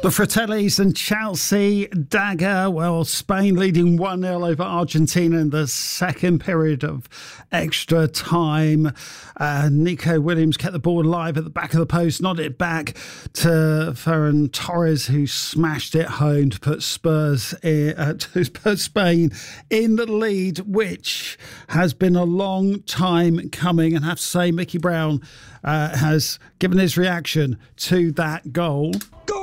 The Fratellis and Chelsea dagger. Well, Spain leading 1-0 over Argentina in the second period of extra time. Nico Williams kept the ball alive at the back of the post, nodded it back to Ferran Torres, who smashed it home to put Spain in the lead, which has been a long time coming. And I have to say, Mickey Brown has given his reaction to that goal. Goal!